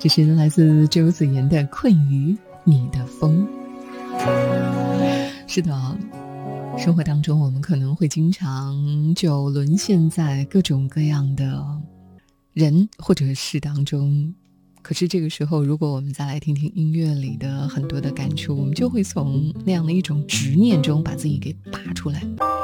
这是来自周子妍的《困于你的风》。是的，生活当中我们可能会经常就沦陷在各种各样的人或者事当中，可是这个时候如果我们再来听听音乐里的很多的感触，我们就会从那样的一种执念中把自己给拔出来。